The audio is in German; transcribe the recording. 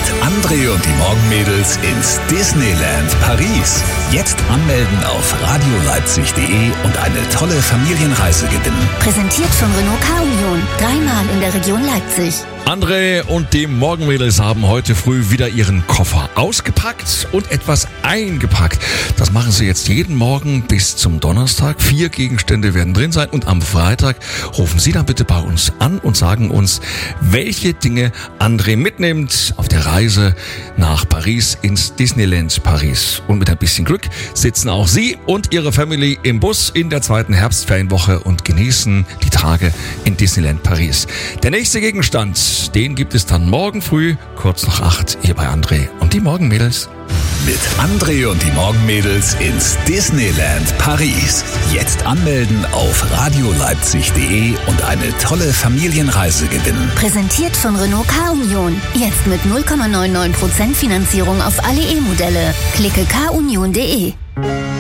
André und die Morgenmädels ins Disneyland Paris. Jetzt anmelden auf radioleipzig.de und eine tolle Familienreise gewinnen. Präsentiert von Renault K-Union. 3-mal in der Region Leipzig. André und die Morgenmädels haben heute früh wieder ihren Koffer ausgepackt und etwas eingepackt. Das machen sie jetzt jeden Morgen bis zum Donnerstag. 4 Gegenstände werden drin sein und am Freitag rufen Sie dann bitte bei uns an und sagen uns, welche Dinge André mitnimmt auf der Reise nach Paris ins Disneyland Paris. Und mit ein bisschen Glück sitzen auch Sie und Ihre Family im Bus in der 2. Herbstferienwoche und genießen die Tage in Disneyland Paris. Der nächste Gegenstand, den gibt es dann morgen früh, kurz nach 8, hier bei André und die Morgenmädels. Mit André und die Morgenmädels ins Disneyland Paris. Jetzt anmelden auf radioleipzig.de und eine tolle Familienreise gewinnen. Präsentiert von Renault K-Union. Jetzt mit 0,99% Finanzierung auf alle E-Modelle. Klicke kunion.de.